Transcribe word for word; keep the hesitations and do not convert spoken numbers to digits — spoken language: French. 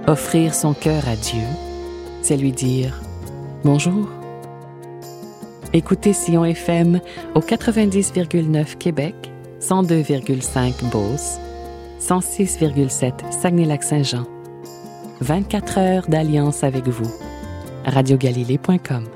Offrir son cœur à Dieu, c'est lui dire bonjour. Écoutez Sillon F M au quatre-vingt-dix virgule neuf Québec, cent deux virgule cinq Beauce, cent six virgule sept Saguenay-Lac-Saint-Jean. vingt-quatre heures d'alliance avec vous. radio galilée point com